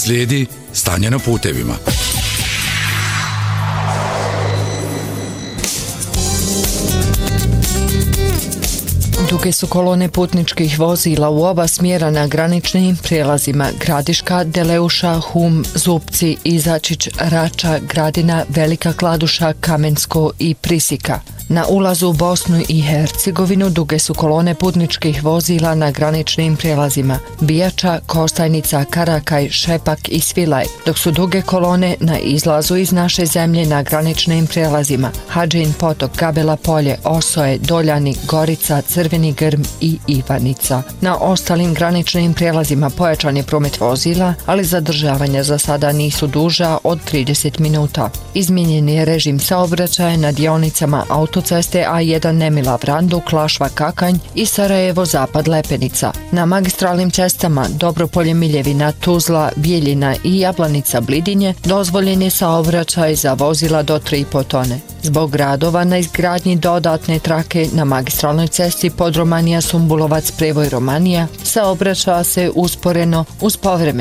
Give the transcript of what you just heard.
Slijedi stanje na putevima. Duge su kolone putničkih vozila u oba smjera na graničnim prijelazima Gradiška, Deleuša, Hum, Zupci, Izačić, Rača, Gradina, Velika Kladuša, Kamensko i Prisika. Na ulazu u Bosnu i Hercegovinu duge su kolone putničkih vozila na graničnim prijelazima Bijača, Kostajnica, Karakaj, Šepak i Svilaj, dok su duge kolone na izlazu iz naše zemlje na graničnim prijelazima Hadžin Potok, Gabela Polje, Osoje, Doljani, Gorica, Crveni Grm i Ivanica. Na ostalim graničnim prijelazima pojačan je promet vozila, ali zadržavanja za sada nisu duža od 30 minuta. Izmijenjen je režim saobraćaja na dionicama autoceste A1 Nemila Vrandu, Klašva Kakanj i Sarajevo Zapad Lepenica. Na magistralnim cestama Dobropolje Miljevina, Tuzla, Bijeljina i Jablanica Blidinje dozvoljen je saobraćaj za vozila do 3,5 tone. Zbog radova na izgradnji dodatne trake na magistralnoj cesti Podromanija Sumbulovac Prevoj Romanija saobraća se usporeno uz povremene